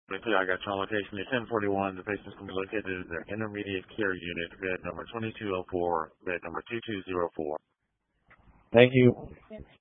I got your location at 1041. The patient's going to be located in their intermediate care unit, bed number 2204, bed number 2204. Thank you.